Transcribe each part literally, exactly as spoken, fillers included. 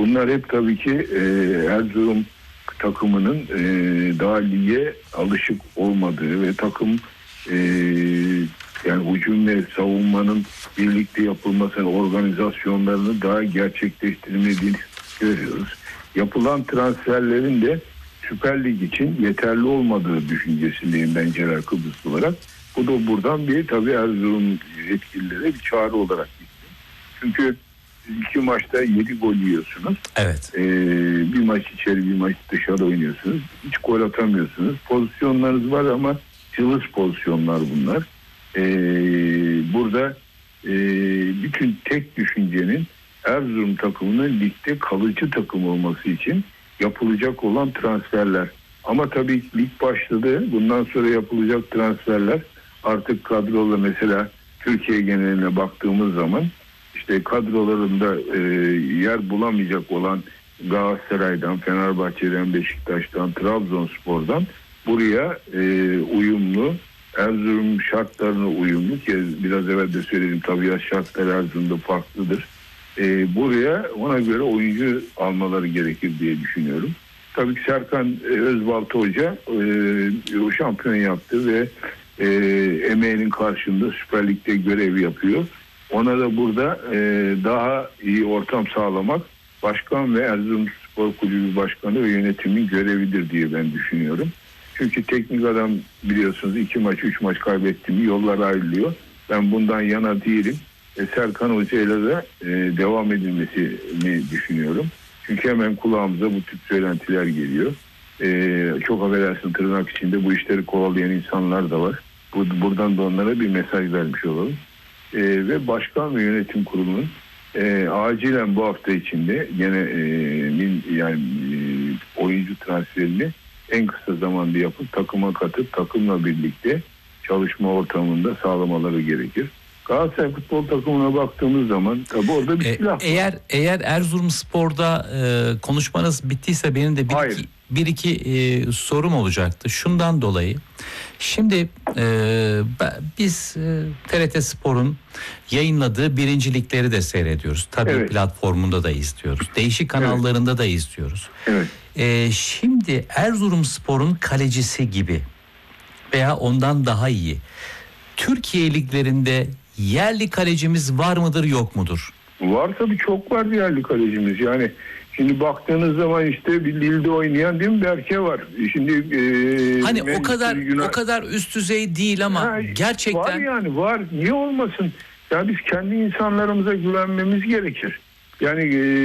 bunlar hep tabii ki e, Erzurum takımının e, daha lige alışık olmadığı ve takım e, yani hücum ve savunmanın birlikte yapılmasını, organizasyonlarını daha gerçekleştirmediğini görüyoruz. Yapılan transferlerin de Süper Lig için yeterli olmadığı düşüncesindeyim ben Celal Kıbrıs olarak. Bu da buradan bir tabii Erzurum yetkililere bir çağrı olarak gitti. Çünkü iki maçta yedi gol yiyorsunuz. Evet. Ee, bir maç içeri bir maç dışarı oynuyorsunuz. Hiç gol atamıyorsunuz. Pozisyonlarınız var ama cılız pozisyonlar bunlar. Ee, burada e, bütün tek düşüncenin Erzurum takımının ligde kalıcı takım olması için yapılacak olan transferler. Ama tabii lig başladı. Bundan sonra yapılacak transferler artık kadrola mesela Türkiye geneline baktığımız zaman işte kadrolarında e, yer bulamayacak olan Galatasaray'dan, Fenerbahçe'den, Beşiktaş'tan, Trabzonspor'dan buraya e, uyumlu, Erzurum şartlarına uyumlu ki biraz evvel de söyledim tabiat şartları Erzurum'da farklıdır. E, buraya ona göre oyuncu almaları gerekir diye düşünüyorum. Tabii ki Serkan e, Özbalta Hoca e, o şampiyon yaptı ve e, emeğinin karşılığında Süper Lig'de görev yapıyor. Ona da burada e, daha iyi ortam sağlamak başkan ve Erzurumspor Kulübü Başkanı ve yönetimin görevidir diye ben düşünüyorum. Çünkü teknik adam biliyorsunuz iki maç üç maç kaybetti mi yollar ayrılıyor. Ben bundan yana değilim. E, Serkan Hoca ile de e, devam edilmesini düşünüyorum. Çünkü hemen kulağımıza bu tip söylentiler geliyor. E, çok affedersin tırnak içinde bu işleri kovalayan insanlar da var. Bu, buradan da onlara bir mesaj vermiş olalım. E, ve başkan ve yönetim kurulunun e, acilen bu hafta içinde gene e, min, yani e, oyuncu transferini en kısa zamanda yapıp takıma katıp takımla birlikte çalışma ortamında sağlamaları gerekir. Galatasaray futbol takımına baktığımız zaman tabi orada bir silah var. Eğer eğer Erzurumspor'da e, konuşmanız bittiyse benim de bir Hayır. iki, bir iki e, sorum olacaktı. Şundan dolayı şimdi e, biz e, T R T Spor'un yayınladığı birincilikleri de seyrediyoruz. Tabii evet. platformunda da izliyoruz. Değişik kanallarında evet. da izliyoruz. Evet. E, şimdi Erzurumspor'un kalecisi gibi veya ondan daha iyi Türkiye liglerinde yerli kalecimiz var mıdır yok mudur? Var tabii çok var yerli kalecimiz. Yani şimdi baktığınız zaman işte bir Lille'de oynayan değil mi Berke var. Şimdi e, hani o kadar Yunan... o kadar üst düzey değil ama ha, gerçekten var yani var. Niye olmasın? Ya biz kendi insanlarımıza güvenmemiz gerekir. Yani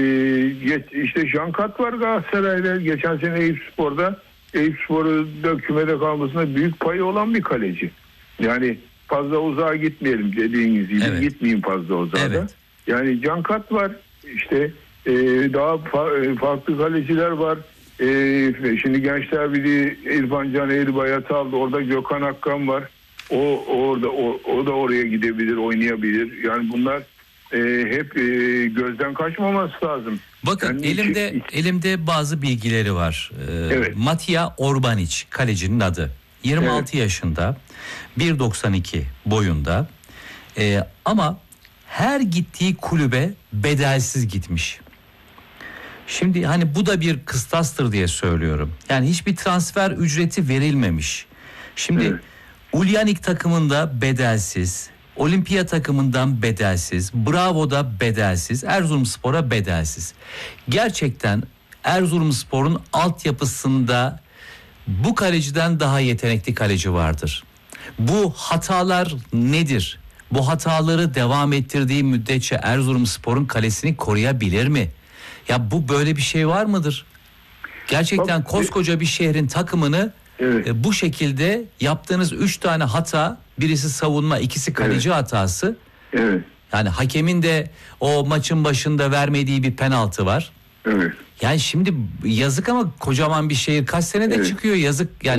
e, işte Jankat var Galatasaray'da geçen sene Eyüpspor'da Eyüpspor'da kümede kalmasına büyük payı olan bir kaleci. Yani fazla uzağa gitmeyelim dediğiniz gibi evet. gitmeyin fazla uzağa. Evet. Yani Cankat var işte e, daha fa- farklı kaleciler var. E, şimdi Gençler Birliği İrfan Can Eğribayat'ı aldı. Orada Gökhan Akkan var. O orada o, o da oraya gidebilir, oynayabilir. Yani bunlar e, hep e, gözden kaçmaması lazım. Bakın yani elimde için... elimde bazı bilgileri var. Ee, evet. Matija Orbanic kalecinin adı. yirmi altı evet. yaşında. bir doksan iki boyunda. Ee, ama her gittiği kulübe bedelsiz gitmiş. Şimdi hani bu da bir kıstastır diye söylüyorum. Yani hiçbir transfer ücreti verilmemiş. Şimdi evet. Ulyanik takımında bedelsiz, Olimpiya takımından bedelsiz, Bravo'da bedelsiz, Erzurumspor'a bedelsiz. Gerçekten Erzurumspor'un altyapısında bu kaleciden daha yetenekli kaleci vardır. Bu hatalar nedir? Bu hataları devam ettirdiği müddetçe Erzurumspor'un kalesini koruyabilir mi? Ya bu böyle bir şey var mıdır? Gerçekten koskoca bir şehrin takımını evet. e, bu şekilde yaptığınız üç tane hata, birisi savunma, ikisi kaleci evet. hatası. Evet. Yani hakemin de o maçın başında vermediği bir penaltı var. Evet. Yani şimdi yazık ama kocaman bir şehir kaç senede evet. çıkıyor yazık yani.